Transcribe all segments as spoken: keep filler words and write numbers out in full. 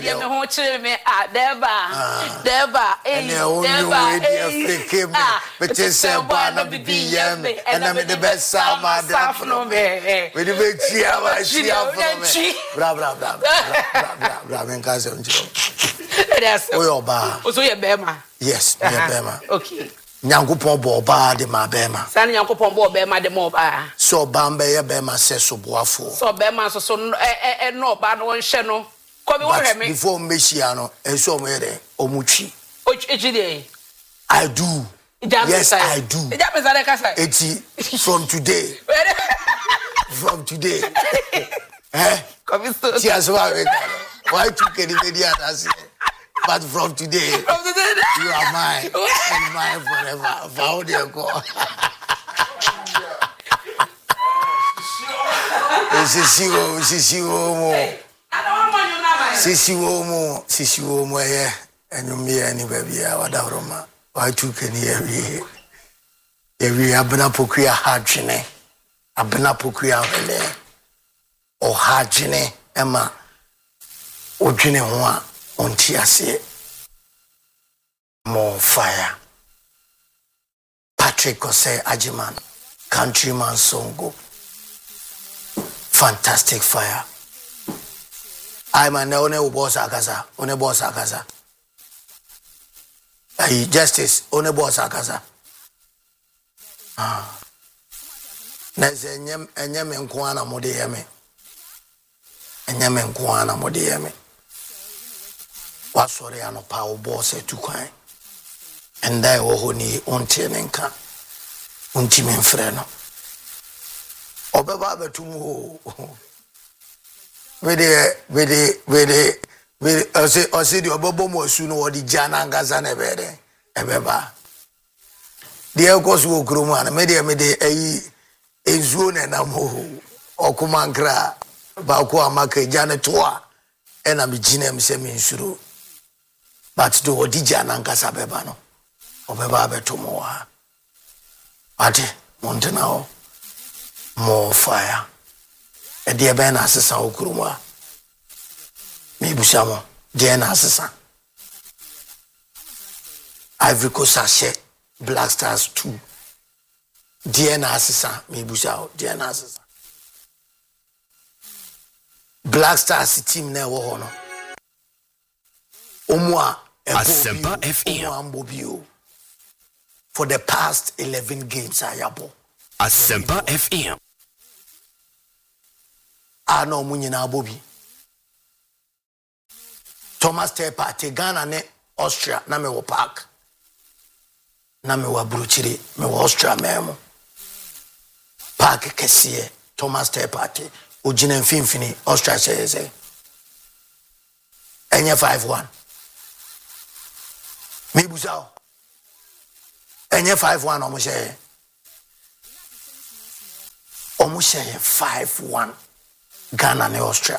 Yeah, me ho chire me ah deba. Deba. Eh. Deba. Eh. But you say boy na be yam and I'm the best summer that no me. We the best cheer wa cheer for me. Bra bra bra bra bra bra men ka se njo. Yes. O yo ba. O so ye bema. Yes, me bema. Okay. Nyankopon bo ba de ma bema. San Nyankopon bo bema de mo ba. So ba mbe ye bema se so boafo. So bema so so eh eh no ba no hye no. Kobi wo hwe me. Before Meshia no, e so mo yere omutwi. O ejide. I do. Yes, I do. Eti from today. From today. Eh? Cheers, why you can media but from today, from today, you are mine and mine forever. How do you go? Sisiwo, sisiwo mo. Sisiwo mo, sisiwo mo eh. Enyu me ani baby awada roma. Why you can hear me? Every abena pokuya hardjine. Abena pokuya hele. O hardjine ema. Ojine ho onti ase. More fire. Patrick Kose Ajiman. Countryman Songo. Fantastic fire. I'm a one boss akaza. One boss akaza. Ay justice. One boss akaza. Ah. Neze enyem enyem nkuana mode yeme. Enyem nkuana mode yeme. Wasore ano pa boss etukwan. Enda wo honi ontie nenka. Onti menfre no. Obeba betumu ho. Wede wede wede wede ose ose di obobo mo su no wodi jana ngaza na bede. Ebeba. Die koso wo kromu ana me de me de ayi ezuo na na mo okuma nkra ba ko amaka jana toa e na me gina me se me nsuro but do wodi jana ngaza beba no obeba betumu wa ati montana o more fire e de be na asesa okromu a me busamo de na asesa Ivory Coast sachet Black Stars two. D N A assistant, me busa D N A assistant. Black Stars team na wo hono. Omwa Asempa F M for the past eleven games ayabo. Asempa F M. Ano munyina abobi. Thomas Tepa te Ghana ne Austria na me wo park. Na me wa bruchiri me wa Austria memo park kesiye Thomas Tepati ojina mfimfini Austria cheze enye five one me busao enye five one omo sheye omo sheye five one Ghana ne Austria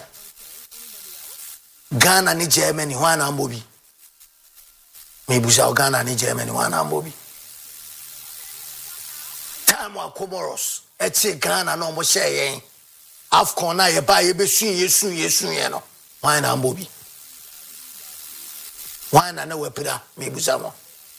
Ghana ni Germany wana ambobi me busao Ghana ni Germany wana ambobi Amwa Comoros eche Ghana no mo sheye Afcon na ye ba ye be sun ye sun ye sun ye no why na mbobi why na na wepira me buza mo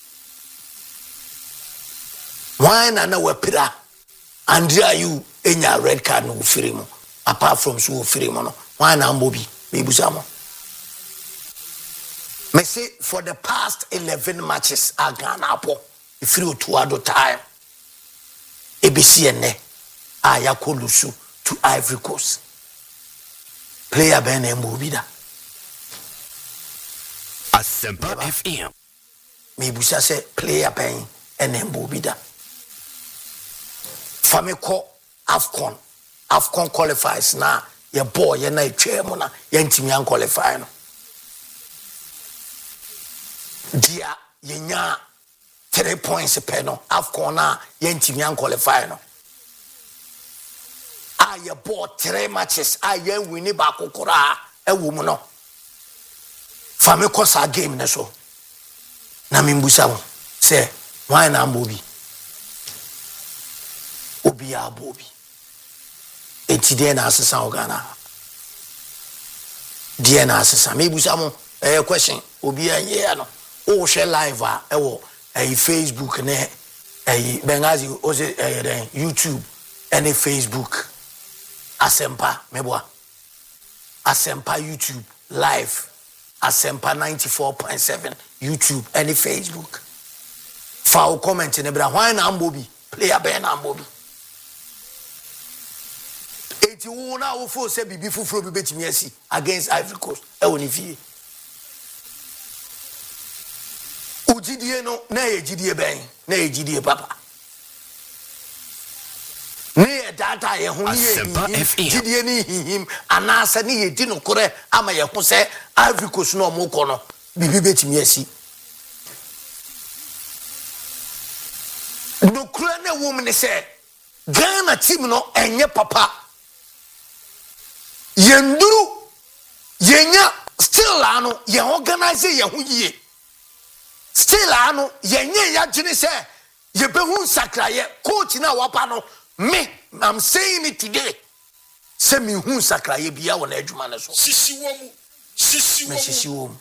why na na wepira Andrea you enya red card no firi mo apart from so firi mo no why na mbobi me buza mo me say for the past eleven matches a Ghana apo ifiri to ado time A B C N Ayakolusu to Ivory Coast. Player Ben and Mobida. Asempa F M. Mibusa say player Ben and Mobida. Fameko Afcon. Afcon qualifies now. Your boy, your night chairman, your team qualify. Dia, yenya. Three points per no. Afcon na yenti mi qualify no. Ah, you bought three matches. Ah, you win it back okora. E woman no. Fame kosa game na so. Na mimbusa mo. Say, why na Bobi? Obi ya Bobi. Eti de na asesa ogana. deɛ na asesa me busa mo eh question obi anye no o share live a ewo eh Facebook ne eh bengazi o se eh YouTube and Facebook Asempa meboa Asempa YouTube live Asempa ninety-four point seven YouTube and Facebook fa comment ne bra hwan na ambobi player ben na ambobi eti wo na wo fo se bibi fufuro bi betimi asi against Ivory Coast e woni fie ujidie no na ye jidie ben na ye jidie papa ne data ye ho ye jidie ni hihim anasa ne ye di no kore ama ye ho se Ivory Coast no mo ko no bibi betimi asi no kure na wo me se Ghana team no enye papa yenduru yenya still ano ye organize ye ho yie still ano yenye ya gene se ye behu sakraye coach na wapa no me I'm saying it today se me hu sakraye bia wona adwuma ne so sisi womu sisi womu sisi womu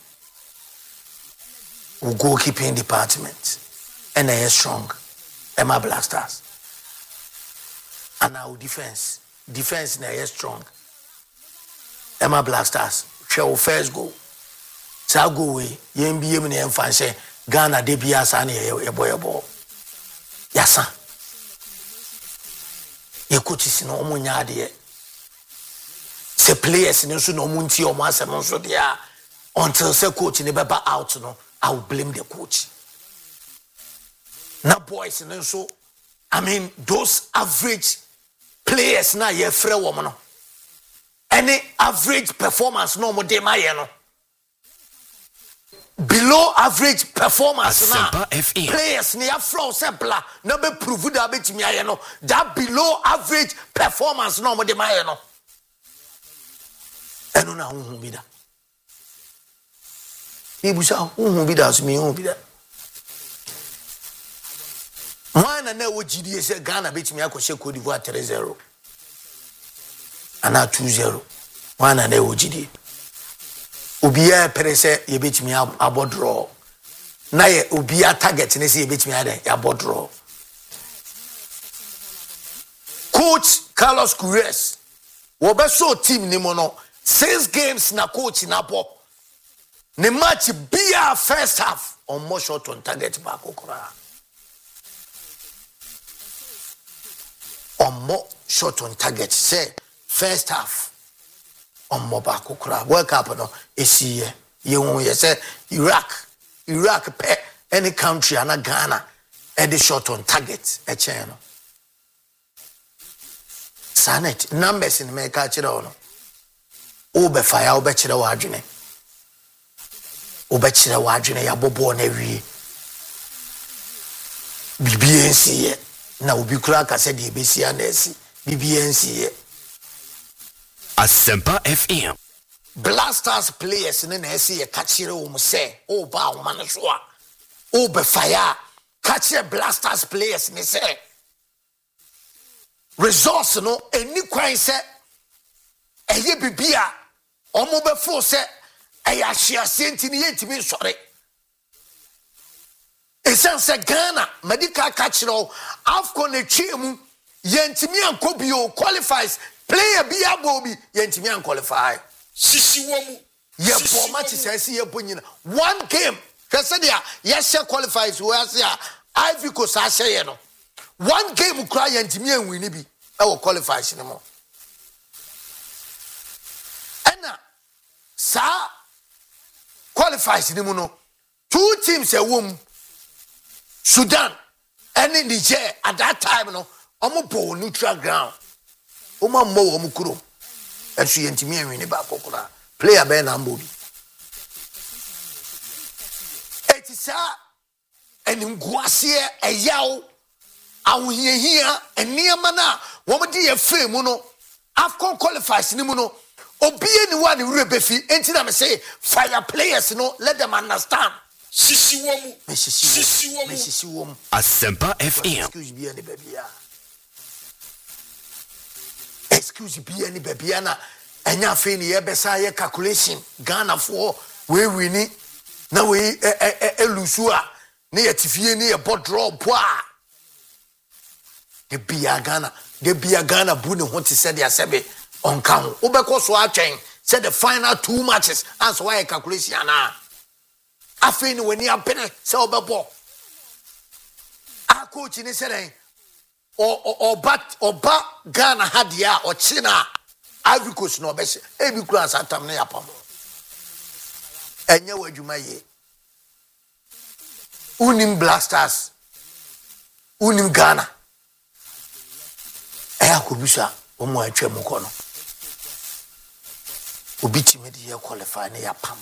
o goalkeeping department and they are strong Emma Black Stars and our defense defense na is strong Emma Black Stars show first goal sa go we yen bi yem na yen fan she Ghana de bia sa na ye boy boy yasa ye coach si no omo nya de se players ni so no omo nti omo asem so de a until say coach ni be ba out no I will blame the coach na boys ni so I mean those average players na ye frɛ wo no any average performance no mo de ma ye no below average performance na players ni afro sebla na be prove da betimi aye no that below average performance no mo de ma ye no eno na hu bi da ibusa hu bi da so mi hu bi da Mwana na wo gidie se Ghana betimi akɔhye Cote d'Ivoire three zero ana two zero mwana na wo gidie obiya perese ye betimi abodro na ye obiya target ne se ye betimi ade ya abodro coach Carlos Queiroz wo be so team ni mo no six games na coach na bo ne match bia first half on more shot on target back okra on more shot on target say first half on more back okra World Cup no esi ye ye won ye say Iraq Iraq pe any country ana Ghana e the shot on target e chen no sanet numbers in me ka kire no o be fire o be kire wa adwene o be kire wa adwene ya bobo na wie bibi ensi ye na obi kura ka se de besia na esi bibi ensi ye Asempa F M Blasters players ne na esi ye ka kire wo mu se o ba wo ma no so a o be fire ka kire Blasters players ne se resource no eni kwan se eye bibia omo be fo se eye ahia senti ne yentimi sore esense Ghana medical kachiro afcon etwemu yentimi ankobio qualifies player bia bobi yentimi an qualify sisi womu ye bo match sense ye bonyina one game hwese dia ye share qualifies we ase a Ivory Coast a share ye no one game kura yentimi anwini bi e wo qualifies ne mo ena sa qualifies ne mu no two teams e wom Sudan and Niger at that time no omo bo neutral ground omo mo omo kuro e so yentimi anwini ba kokora player be na mbobi etisa enguase eyaw awuhiehia eniema na wo de ye free mu no afcon qualifiers ni mu no obie ni wa ni rebefi enti na me say fire players no let them understand sisi womu sisi womu sisi womu Asempa F M excuse me any baby ya excuse me any baby na enya fe ni ye besa ye calculation Ghana for we wini na we elusu a na ye tifie ni ye bodro boa de bia Ghana de bia Ghana bu ne ho te se de asebe onka ho obekọ so atwen said the final two matches and so why calculation na afi ni wani apene se obebo a coach ni say o oba oba Ghana hadia o china Ivory Coast no be e bi kura satam na yapam enye wadwuma ye unim Blasters unim Ghana e akobisa o mo atwa mu kono obi ti me de qualify na yapam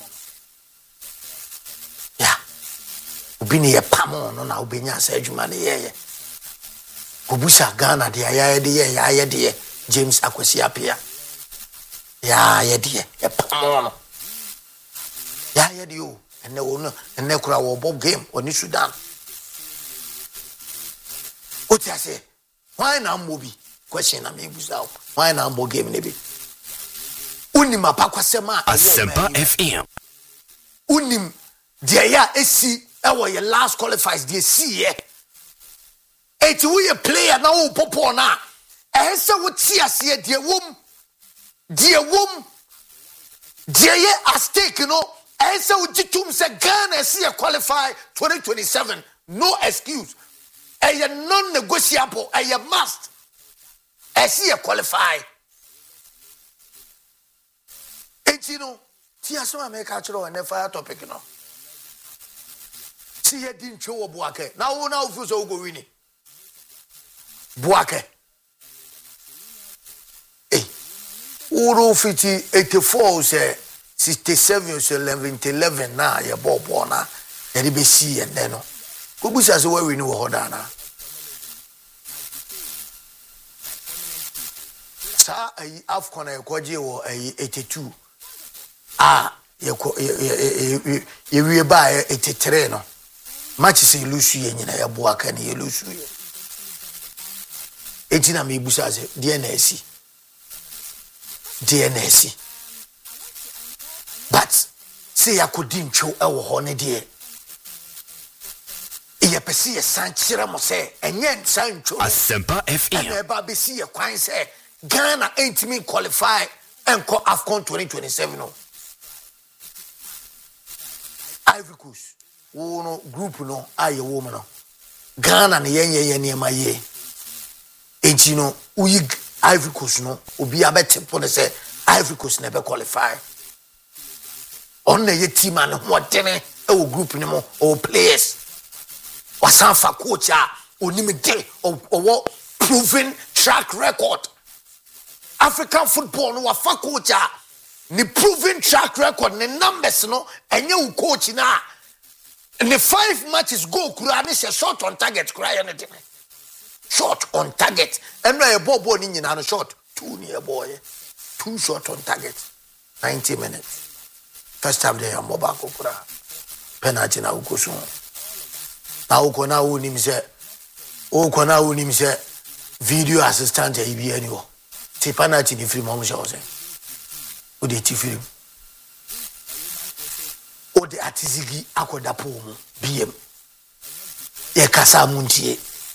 ya obi ne yapam no na obenya sa adwuma ne ye Kubusa Ghana de ayaya de ye ya de James Akwesi Apia ya ya de e pamono ya ya de o ene wo no ene kura wo bob game oni Sudan o ti ase why na mobi question na me busa why na bob game ne bi unim apakwasema Asempa F M unim de ya esi e wo ye last qualifiers de si ye eti we a player na wo popo na eh se wo ti ase de wom de wom de ye a stake no eh se wo gitum se Ghana se qualify twenty twenty-seven no excuse eh non negotiable eh must eh se qualify eti no ti aso America chiro na fire topic no ti ye di ntwe wo boake na wo na wo fu so wo go wini Buake. Eh. Uro fiti eighty-four say sixty-seven say eleven eleven na ye bobo na. Ye be see and then no. Kubusa se we win wo hoda na. Sa ayi Afcon e kwaje wo ayi eighty-two. Ah, ye ye ye wie ba eighty-three no. Match se lusu ye nyina ye Buaka ni ye lusu ye. Etina me busa se D N S D N S but say yakodi ntwo e wo ho ne de e ye pese ye san kire mo se enye san ntwo Asempa F M e ba be si ye kwan se Ghana entimi qualify enko Afcon twenty twenty-seven no Ivory Coast wo no group no aye wo mo no Ghana ne yenye ye ne ma ye enti no uyi Ivory Coast no obi abete po ne say Ivory Coast never qualify on the team and what dene e wo group ni mo o players wasan fa coach a onimi de o proven track record African football no wa fa coach a ni proven track record ni numbers no enye wo coach na ni five matches go kura ni se shot on target kura ya ne de shot on target and no a bobo ni nyina no shot two near boy two shot on target ninety minutes first time they am mobile kokura penalty na ukoso na ukona unim se ukona unim se video assistant e bi ani wo ti penalty ni free mom show se o de ti film o de atizigi akoda po mu biem ye kasa muntie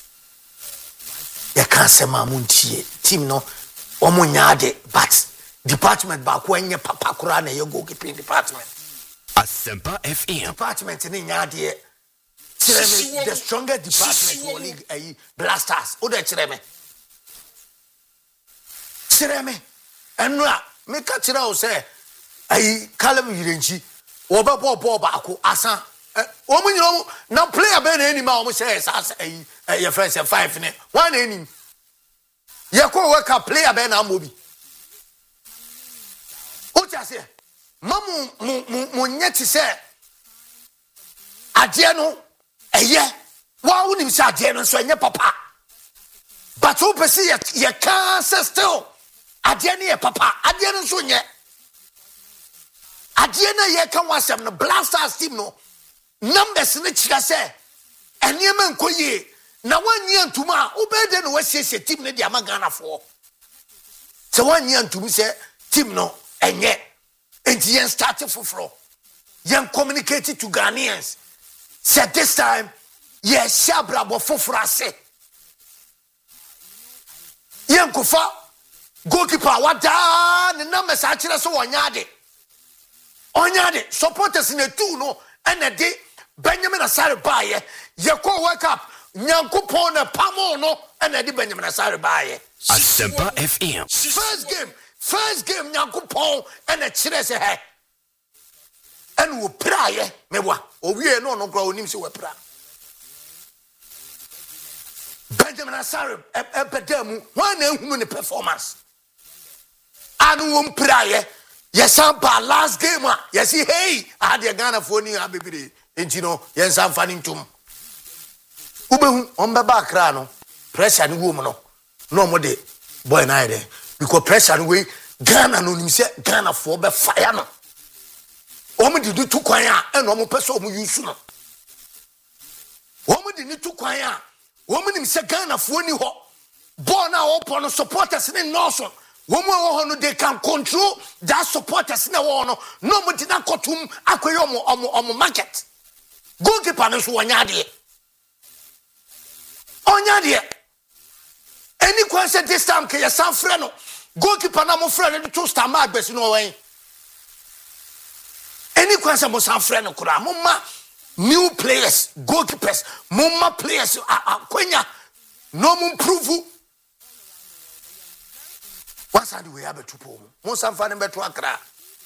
ye kan se ma muntie team no omo nyaade but department ba ko enye papa kura na ye goalkeeping department Asempa F M department ni nyaade the strongest department in the league ay Blasters o de kireme kireme enra me ka kira o se ay Caleb Yirenchi wo ba bo bo ba ko asa o mu nyiro na player be na enima o mu say sa ay your friends say five ne one enim ye ko work a player be na amobi o ti ase mamu mu mu nyeti se ade no eye wa unim se ade no so enye papa but o pese ye ye can still ade ne ye papa ade no so nye ade na ye kan wasem no Blasters team no numbers ne chika se eniema nkoye na wanyi antuma obede no wasiesie team ne dia magana fo se wanyi antumi se team no enye enti yen start foforo yen communicate to Ghanaians said this time yes shabrabo foforo ase yen kofa goalkeeper wada ne numbers a kire so wonyade onyade supporters in a two no ene de Benjamin Asare baye ye ko World Cup Nyankopon na pamo no ene de Benjamin Asare baye Asempa F M first game first game Nyankopon ene kire se he ene wo praye mebwa owie no no kra onim se wo pra Benjamin Asare ebedamu wan na ehunu ne performance anu wo praye yes ba last game yes hey I had Ghana for ni abebire enti no yes am fani ntum ubehu on be back ra no pressure ni wo mu no no mo de boy na ide because pressure ni we Ghana no nim se Ghana for be fire no o mo di du tu kwan a e no mo pese o mo use no o mo di ni tu kwan a o mo nim se Ghana for ni ho ball na o po no supporters ni no so woman who they can control that supporters na wono no mo dina kotum akoye omo omo omo market goalkeeper no so wonyade onyade any question this time ke yasan frɛ no goalkeeper na mo frɛ no to stand ma agbesi no wen any question mo san frɛ no kura mo ma new players goalkeepers mo ma players akwanya no mo improve. What's the way about to pull? Monsan Fanning Betu Accra.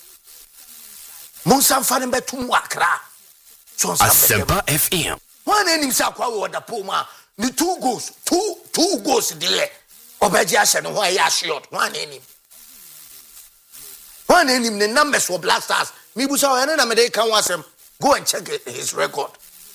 Monsan Fanning Betu Accra. So Asempa F M. One enemy Sakwa the Puma. The two goals, two two goals there. Obejas and why ya shot one enemy. One enemy the numbers for Black Stars. Mibusa and American was him. Go and check his record.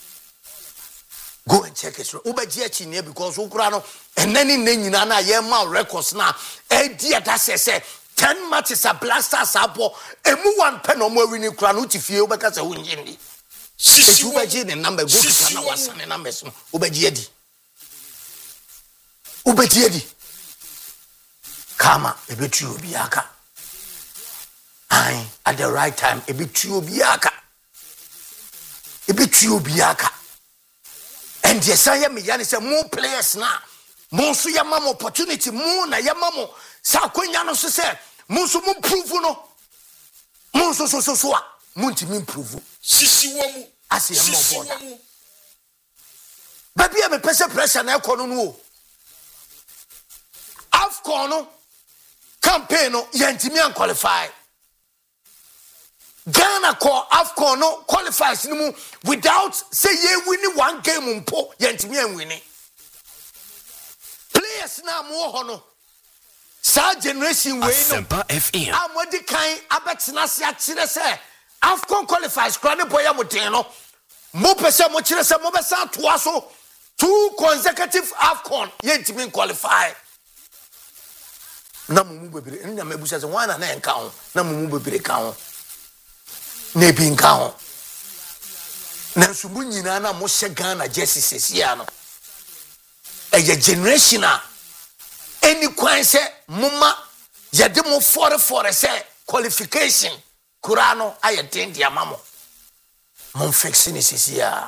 Go and check his record. Obejas near because Ukrano. And then in Nana Yema records now. Eh, dear, that says ten matches a blasters up or a one pen or more winning Kranuti feel because a win. Sisi Ubeji the number go to Kana was and numbers. Ubejedi. Ubejedi. Kama, a bit you biaka. Aye, at the right time, a bit you biaka. A bit you biaka. And yes, I am Yanis more players now. Monsu ya mama opportunity mu na ya mama sa kwanya no so se monsu mu prove no monsu so so so a munti mi prove sisi wo mu ase ya mo boda baby ya me pese pressure na ekono no AFCON no campaign no yantimi an qualify Ghana call AFCON no qualifies ni mu without say ye win one game mpo yantimi an win. Players na mo hono sa generation we no amodi kan abetina se akire se AFCON qualifies kra ne boya moten no mo pese mo kire se mo be sa to aso two consecutive AFCON yentimi qualify na mo mu bebere enya mabusa se wan na na enka ho na mo mu bebere ka ho na bi nka ho na so mu nyina na mo hye Ghana jersey sesia no a generation any kwan say mama yede mo for for say qualification kurano ayeten dia mamo mon fixing is here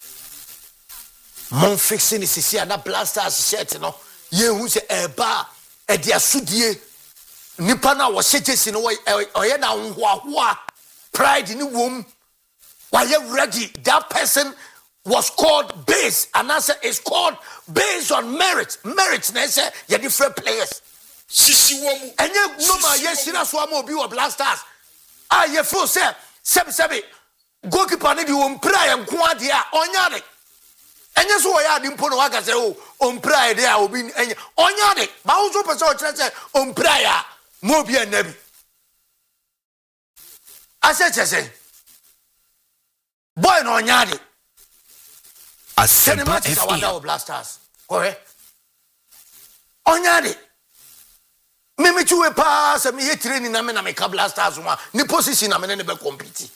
mon fixing is here na blasters shirt no ye hu say eba e dia sudie nipa na wo shejesi no oye na hoahoa pride ni wom why you ready that person was called based and answer is called based on merit. Merit na say you different players. Sisi womu. Enye normal yesira so am obi wa blasters. Ah ye feel say sebi sebi goalkeeper ni di ompra enko ade a onyade. Enye so wo ya ade mpo no waka say o ompra ade a obi enye onyade. Ba wo so pese o kire say ompra ya mo obi anabi. Ase chese. Boy no onyade. Asempa F M. Blasters. Correct. Onyade. Me me chuwe pass me ye training na me na me ka blasters one. Ni position na me ne be compete.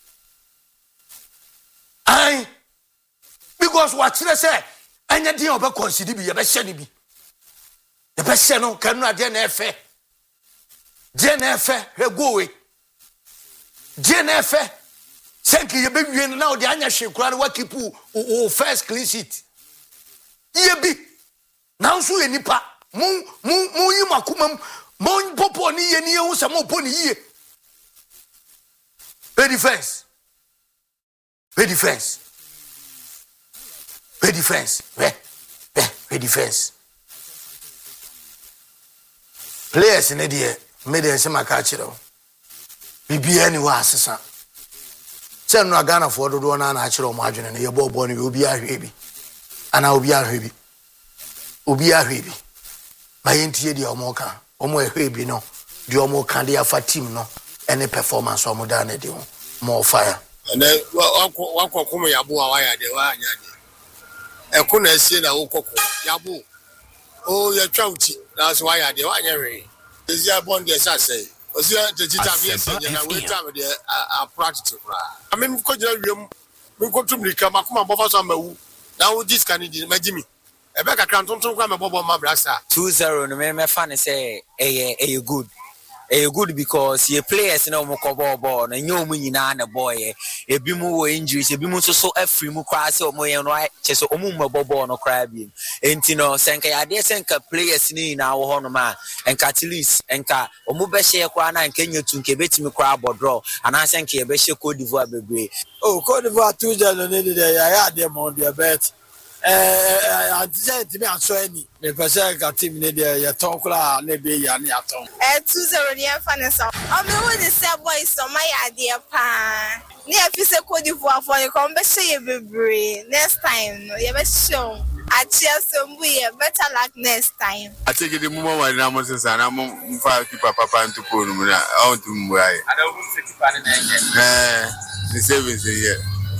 Aye. Because what you say, anya din obe consider bi ye be hye ni bi. Ye be hye no kanu ade na efe. Jenefe regowe Jenefe senki ye be wie na o de anya hwe kura wa keep o first clean sheet ye bi na nso ye nipa mu mu mu yi makoma mu popo ni ye ni ye hu se mo po ni ye be defense be defense be defense be be defense players in the made a sema catch it. Bibia ni wa asesa. Say no Ghana for do na na achiro mo adwene ne ye bo bo ne obi ahwe bi. Ana obi ahwe bi. Obi ahwe bi. Ba yentie dia omo ka. Omo ahwe bi no. Dia omo ka dia fa team no. Any performance omo da na de more fire. And then wa kwa kuma yabo wa ya de wa anya de. E ko na sie na wo kokko yabo. Oh ya twauti. Na so wa ya de wa anya we. Is ya bond yes I say. Was ya the tita na we time de a practice pra. I mean ko jira wiem. Me ko tum lika makoma bofa so mawu. Na wo dis kan di majimi. E be kakra tonton kwa me bobo ma brasa. two zero no me me fa ne say eh eh good. Eh good because ye players na omo ko ball na nye omo nyina na boy e bi mu wo injuries e bi mu so so afri mu kwa se omo ye no che so omo mmabo ball no cry bi enti no senka ya de senka players ni na wo ho no ma enka at least enka omo be hye kwa na enka nyetu nke betimi kwa bodro ana senka ye be hye Cote d'Ivoire bebre oh Cote d'Ivoire two zero ne de ya ya de mo de bet eh I said to me so any me person ka team ne de ya ton kula na be ya ne aton eh two zero ne fa ne so o me wo de say boys so my idea pa ne afi se Cote d'Ivoire for you come be say bebre next time no ye be show a cheer so mbu ye better luck next time I take the muma wa na mo sensa na mo mfa keeper papa ntupo no na on to mbu ai ada wo se keeper ne na eh the savings here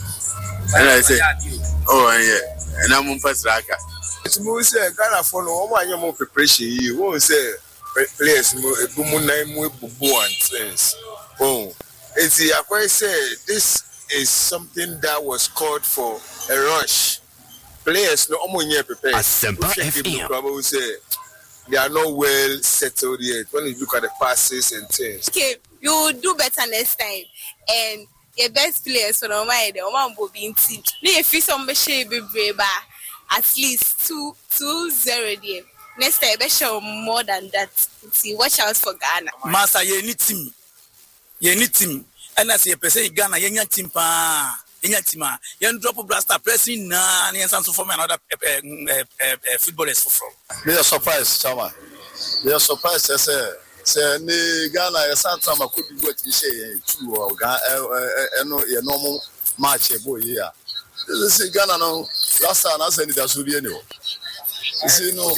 and I say oh yeah and I'm on first raka. It's more say Ghana for no one year more preparation. You won't say players more bumunai more bubu and things. Oh, it's the I say this is something that was called for a rush. Players no one year prepared. Asempa F M. Say they are not well settled yet. When you look at the passes and things. Okay, you will do better next time and. Your best players for no mind, the one will be in team. If you some be brave, at least two two zero there. Next time, be show more than that. See, watch out for Ghana. Master, you need team. You need team. And as you say, Ghana, you need team pa. You need team. You drop a blaster pressing na. You need to form another footballers for from. They are surprised, Chama. They are surprised. I say. Say ni Ghana ya santa ma Cote d'Ivoire ti she two o ga eno ye normal match e boy here. This Ghana no last time na say ni da so bi eni o. See no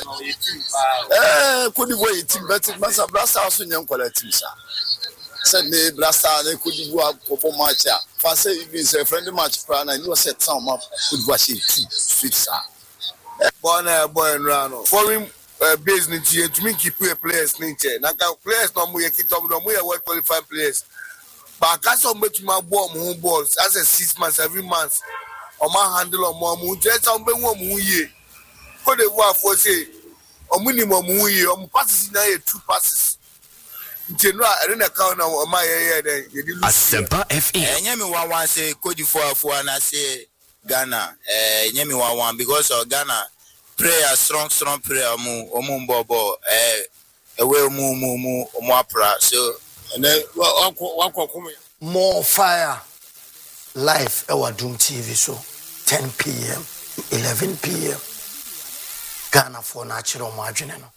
eh Cote d'Ivoire team but masa Blaster so nyam kwala team sa. Say ni Blaster na Cote d'Ivoire ko match a fa say even say friendly match pra na ni o set town ma Cote d'Ivoire she two sweet sa. Boy na boy no foreign Uh, business here to me keep players nature. Now players no more keep them no more well qualified players. But cause some bet my ball more balls as a six months every month. On my handle on more moon just some be one moon year. Cote d'Ivoire for say on minimum moon year on passes now two passes. General I don't account on my area then you lose. Asempa F M. Eh nyame wa wan say Cote d'Ivoire for na say Ghana eh nyame wa wan because of Ghana prayer strong strong prayer mu omu mbobo eh ewe mu mu mu omu apra so and then wa wa kwa more fire live our Doom T V so ten p.m. eleven p.m. Ghana for natural margin no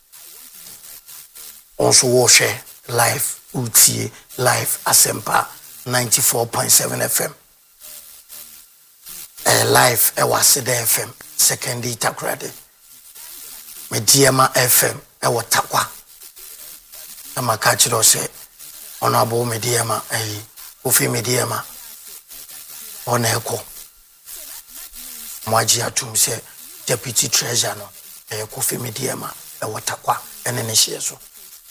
also watch live utie live Asempa ninety-four point seven F M eh live our Sede F M second itakrade Mediama F M ewo takwa ama ka chiro se honorable Mediama eh ofi Mediama ona eko mwaji atum se deputy treasurer no eh Kofi Mediama ewo takwa ene ne hye so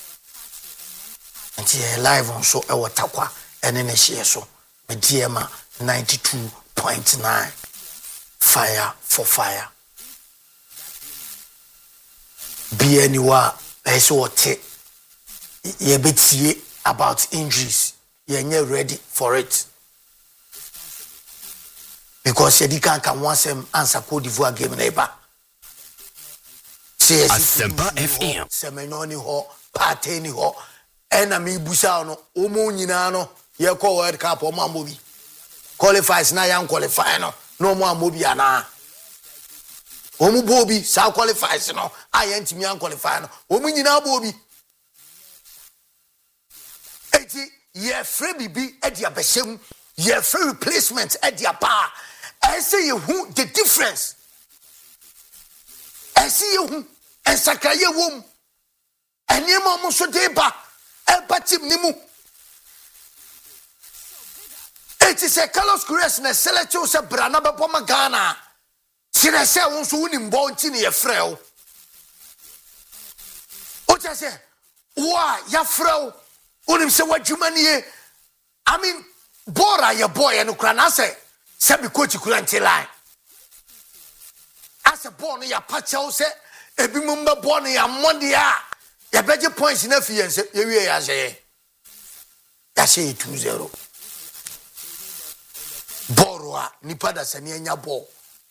nti live on so ewo takwa ene ne hye so Mediama ninety-two point nine fire for fire. Be anywhere, I saw it. ye betie about injuries. Ye nye ready for it. Because ye di kan kan once em answer Cote d'Ivoire game neighbor. Asempa F M. Semenoni ho, party ni ho. Ena mi busa no, omo nyina no, ye call World Cup o mambobi. Qualifies na yan qualify no, no mo amobi ana. Omo bobi sa qualifies no, ayen timi yan qualify no. Omo nyina bobi. Eti ye free bibi e dia beshem, ye free replacement e dia pa. I say you who the difference. I see you and Sakaye womb. And you mama so deba. El patim nimu. It is a Carlos Cruz na seleto se brana ba poma Ghana. Sina se won so unim bo ntini ye freo. O cha se wa ya freo. Unim se wadwuma nie. I mean bora ye boy no kra na se se bi coach kura nti line. As a born ya pacho se ebi mumba born ya mondia ya beje points na fiance ye wie ya say ya say two zero borwa nipa da sane anya ball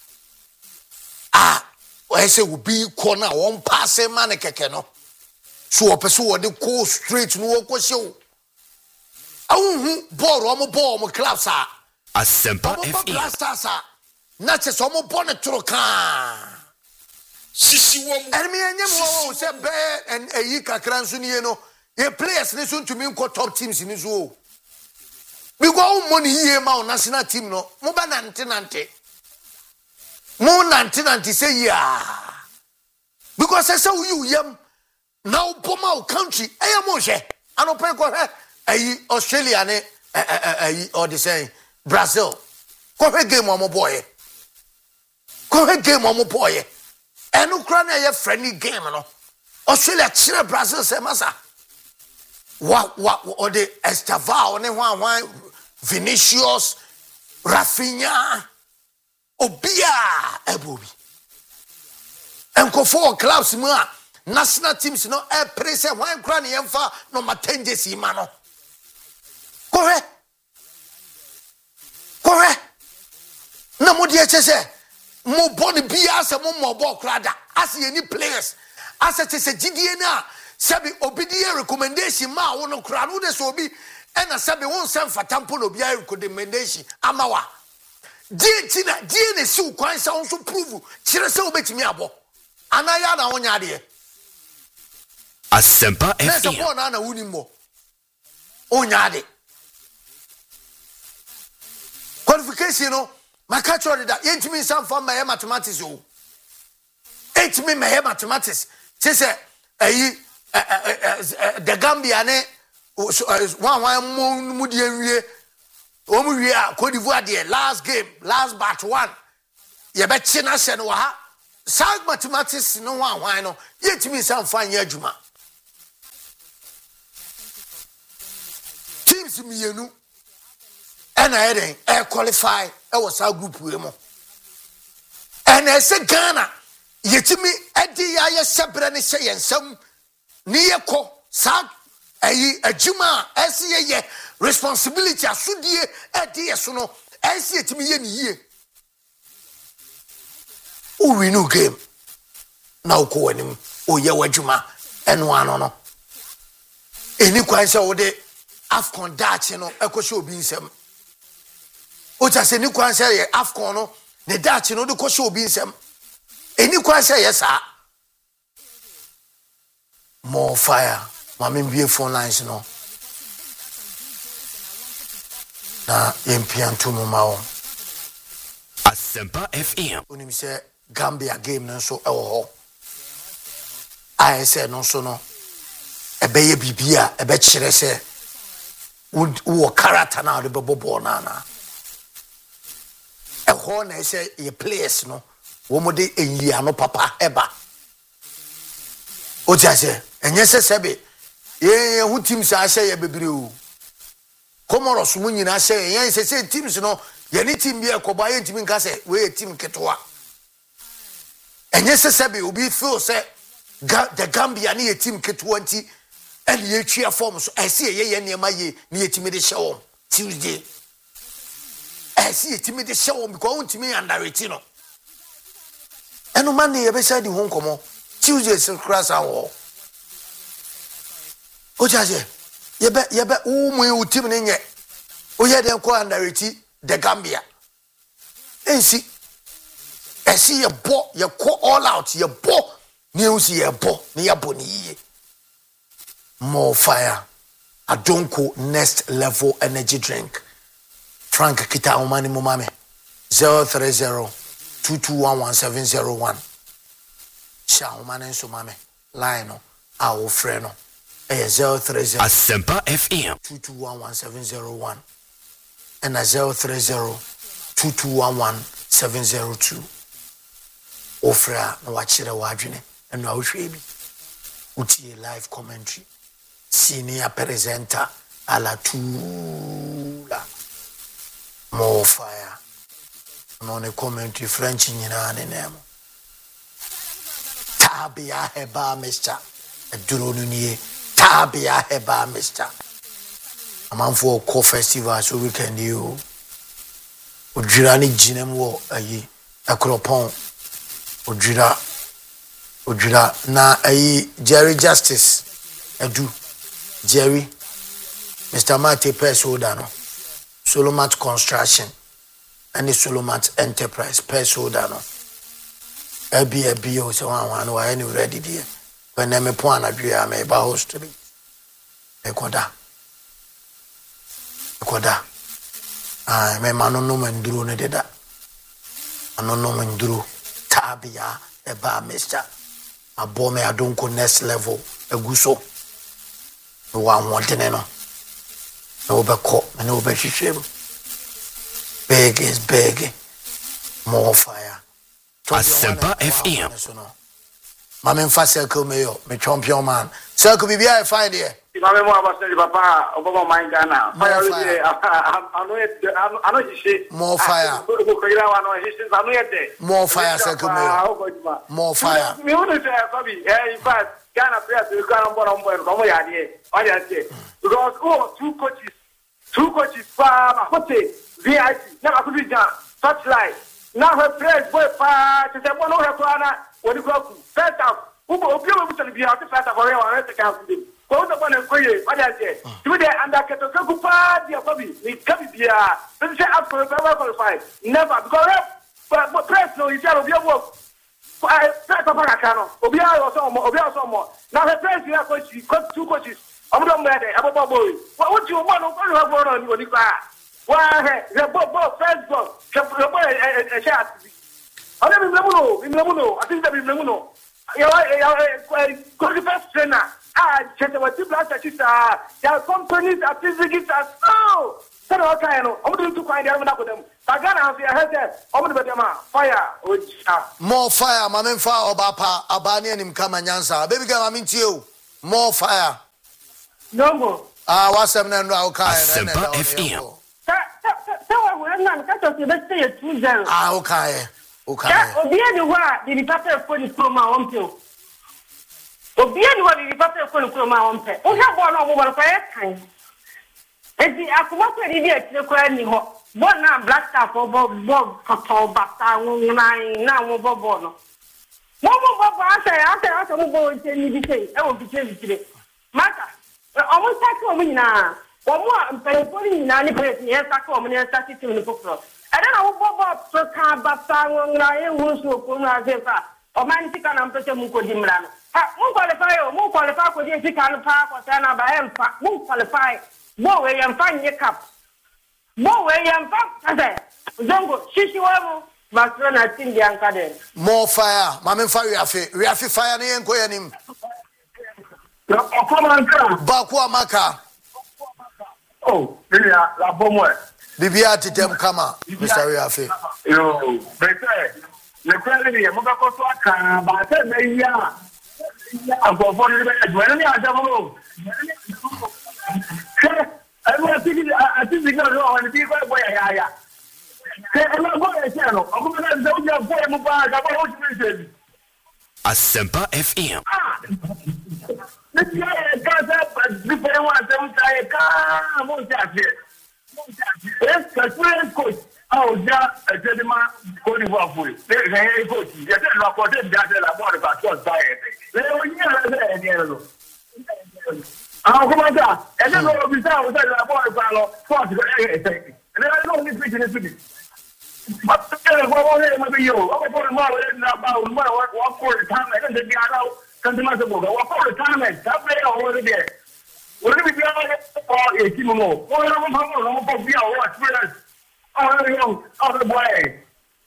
ah o say obi corner one pass man keke no so opeso wo de go straight no wo kwhye awu ball mo ball mo club sa Asempa F M. Not a some bonnet troca. Sisi wo mu. And me and you say bear and a yika cransuni no. Ye players listen to me ko top teams in his wo. We go money here ma national team no. Mo ba nante nante. Mo nante nante say ya. Because I say you yam now poma country. I am mo she. Ano pe ko he Australia ne eh or the say Brazil. Ko he game mo boy. Go ahead game on my boy. And Ukraine a friendly game, no. Australia, Chile, Brazil, say massa. What what or the Estaval, ne one one Vinicius, Rafinha, Obia, Ebobi. And go for clubs, ma. National teams, no, a press and one granny and far, no matenges, mano. Go ahead. Go ahead. No more dear say. Mo body be as a mo ball crada as any players as it is a G D N A sabi obedient recommendation ma wono kra no de so bi e na sabi won sem fatampo no bia recommendation amawa di na di na si kwan sa won so prove kire se obetimi abo anaya na wonya de Asempa F M. Na so na na wuni mo onya de qualification no my catch on that eight me some from my mathematics oh eight me my mathematics say say eh the Gambia ne one one mu die wie o mu wie a Cote d'Ivoire the last game last batch one ye be chi na se no ha sag mathematics no one one no eight me some fan ya adwuma teams mi yenu and I then I qualify. I was our group with him. And I said, Ghana, yet me, Eddie, I separate say and some near co, sad, a juma, I see a responsibility. I should ye, Eddie, so no, I see it me any year. Oh, we know game. Now call him, oh, yeah, juma, and one on. Any question over the Afcon Dutch, you know, I show being some. O cha se ni kwan se ye Afcon no ne Dutch no de ko show bi nsem eni kwan se ye sa more fire mama mbie phone lines no na yempian to mo ma won Asempa F M. Unim se Gambia game no so e wo ho I say no so no e be ye bibia e be kire se wo character na de bobo na na a horn I say ye place no womo de enyi no papa eba o ti ase enye se sebe ye hu team sa say ye bebre o Comoros mu nyina say ye se se teams no ye ni team bi ekoba ye team nka say we team ketwa enye se sebe obi feel say the Gambia ni ye team ketwa nti and ye cheer forms. I see a year near my ye near timid show Tuesday. I see a timid show going to me and Retino. And no Monday ever said in home come Tuesday is a cross hour. O jaje ye be ye be wo mu utim ne nye o ye den ko andareti the Gambia ensi esi ye bo ye ko all out ye bo ne usi ye bo ne ye bo ne ye more fire Adonko next level energy drink Frank kita omani mo mame zero three zero two two one one seven zero one sha omani so mame line no a wo frɛ no zero three zero Asempa F M two two one one seven zero one and a zero three zero two two one one seven zero two. Ofra no wachire wadwene and no ahwe bi. Uti live commentary. Senior presenter ala tula. More fire. No ne commentary French nyina ne nemo. Tabia heba mister. Eduro no nie. Tabia heba mister. I'm for co festival so weekend you. Ujira ni jinem wo ayi akropon. Ujira Ujira na ayi Jerry Justice edu Jerry Mister Mate Persoda no Solomat Construction and Solomat Enterprise Persoda no ebi ebi o se wan wan wa any ready there when me pon adua me ba host bi ekoda ekoda ah me manu no manduro ne deda anu no manduro tabia eba mister abo me Adonko next level eguso wa wodene no no be ko no be hwehwem big is big more fire Asempa F M Mama mfa circle me yo me champion man circle bibia I find here Mama mo abasel papa obomo man Ghana fire we anu anu jise more fire more fire circle me yo more fire me won say baby eh in fact Ghana players we Ghana born on born come ya there what you say because oh two coaches two coaches pa hotel V I P na akubi jan touchline now her players boy pa te se bono her kwana woni ko first half ubo obi obi tell be out first half for real one second half dem ko the ball enkoye what you say to the under keto ku pa dia baby ni kabi bia they say up for never qualify never because but press no you tell obi obi press papa kano obi a so mo obi a so mo now her press here coach two coaches omo mo there abobo boy what you want no go have one on you Why, the ball, first ball, the boy, a shot. I never know, in Lamuno, I think that in Lamuno. You are a first trainer. Ah, check what you blast at it. There are companies that physically are so. So, okay, I'm going to find out with them. I got to have your head. I'm going to fire. More fire, my men fire, Obapa, Abani, and him come and answer. Baby girl, I'm into you. More fire. No more. Ah, what's up now? Asempa F M. Ah, okay. Okay. Obia de wa di papa for the chroma on pill. Obia de wa di papa for the chroma on pill. O ha bo na mo bo fa kan. Edi akoma ko di e tire ko ani ho. Bo na black star for bo bo koto bata nnan na mo bo bo no. Mo mo bo bo asa asa asa mo bo nte ni bi sei. E wo bi sei tire. Maka. O mo ta ko mo nyina. Omo mpelefoni na ni press ni esa ko mo ni esa ti timi ko pro e na wo bobo so ka basa ngora e wo so ko na zefa o man ti kana mpete mu ko dimra no ha mu qualify o mu qualify ko di ti kan pa ko sa na ba em pa mu qualify bo we yam fa nye cap bo we yam fa ase zongo shishi wa mu Barcelona team di ankade more fire mama fa we afi we afi fire ne enko yanim no o come on ba ko amaka. Oh, really, la bombe. Bibia titem kama, Mister Riafe. Yo, better. Le kweli ya muka ko so aka ba se me ya. Agofo ni be adwene ni adamo. Ai mo ti di ati di no no ni ko boy ya ya. Ke na go e se no, ko na nda u ya boy mu ba ga ba o ti se. Asempa F M. Ah. This year, different ones, I'm saying, come on, yes, the coach. Oh, yeah, a gentleman, Cote d'Ivoire for it. There is a coach. Yes, I'm not going to get a lot about what's by it. They were here. Oh, come on, sir. And then we'll be down with a water bottle for everything. And then I don't need to speak to it. But the one will be you. I'm going to model it about what for the time and then get out. Come to my book. What for the time and stop there over there. What do we do? Oh, eighteen more. What am I going to be our watch for us? Oh, no, oh, the boy.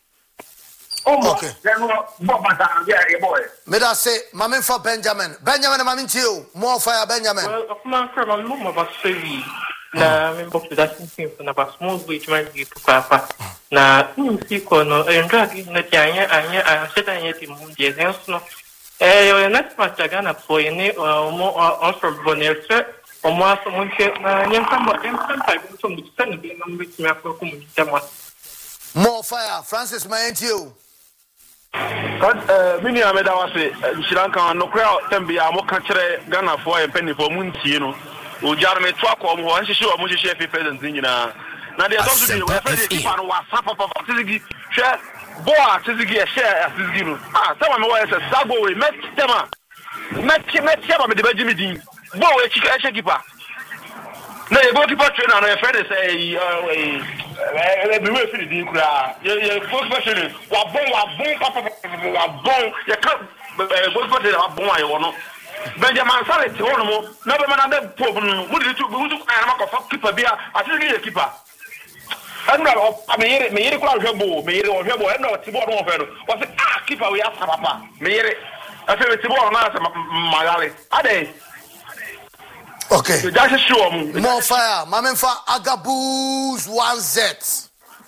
Oh, okay. Then what? Yeah, boy. May I say, Mammy for Benjamin. Benjamin, Mammy, too. More fire, Benjamin. Well, of my friend, I'm not about Sylvie. Na me box da sim na ba small which might be papa na si ko no endrag na tianya anya a seta nya ti mu je senso no eh yo na pasta gana foi ne mo on from bonelce o mo aso mo che na nya kamba em kamba bi so mi tsana bi na mi ti akọ ko mu tema more fire Francis Mayentio God eh mini ameda wase Sri Lanka no kra tambia mo ka kire Ghana for e penny for mu ntie no o jarme to akọ mo ho nhihye o mo hihye fi president nyina na de so so bi we fa de kipa no wa sapa papa tizigi hwe bo a tizigi e share tizigi no ah sama me wa ese sago we met tema met met chaba me de baji mi din bo we chika e kipa na e go kipa trainer no e fa de say eh bi we fi din kura ye ye go kipa trainer wa bon wa bon papa wa bon ye ka go kipa trainer wa bon aye wono Benjamin Salet one mo na be mana de pop no mo de tu bu tu ana ma ko fa keeper bia ati ni keeper anura o me yere me yere kula hwebo me yere o hwebo e na ti bo no fe no o se ah keeper we asa papa me yere ati me ti bo na asa magale ade okay just show mo more fire mamemfa Agabus one Z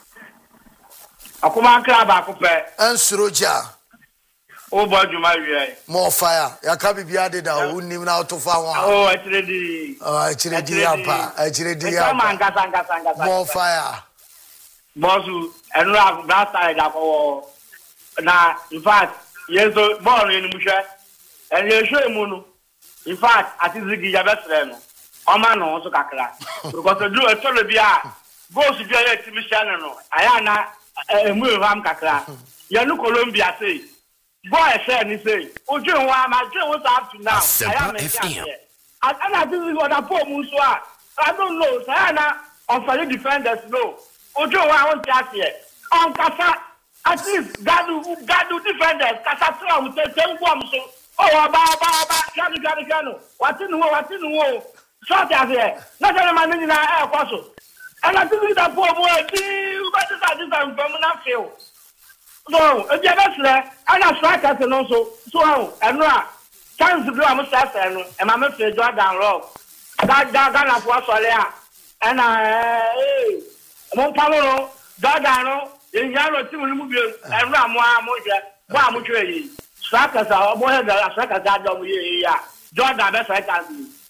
akuma club akopɛ ensroja o ba juma wiai more fire yaka bibia de da o nim na to fa wa oh achiredi oh achiredi apa achiredi apa come anga sanga sanga more fire bosu enu agu that side akọ na in fact yeso ball ni mu hwe en ye show emu no in fact atizigi ya betre no o ma no so kakra because do e tolo bia goals bia ya timi channel no aya na emu ram kakra ya no Colombia say boy say ni say oju nwa ma ju won up to now I am here and I think we got a poor muso I don't know say na on for defenders no oju nwa won just here on kasa at least gadu gadu defenders kasa try we take ten go am so oh ba ba ba gadu gadu gadu what nu what nu short as here na say man ni na e kwaso and I think that poor boy di what is that this am from na feel no, if you ever say, I'm not striker to know so. So, and no, chance to do a mustache and my mother Jordan Rock. That Ghana for Solia. And I, hey, Montano, Jordan, in Yaro Timu, and Ramwa Moja, Bamutre. Strikers are more than a striker that don't we, yeah. Jordan, that's right.